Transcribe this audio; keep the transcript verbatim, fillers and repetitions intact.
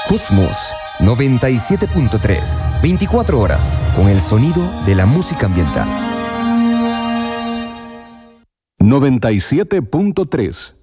Cosmos noventa y siete punto tres. veinticuatro horas con el sonido de la música ambiental. noventa y siete punto tres.